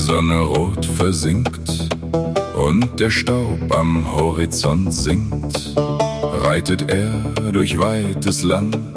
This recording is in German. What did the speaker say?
Sonne rot versinkt und der Staub am Horizont sinkt, reitet er durch weites Land